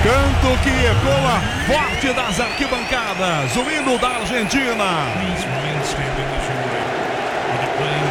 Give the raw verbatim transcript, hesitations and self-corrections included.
Canto que ecoa forte das arquibancadas, o hino da Argentina.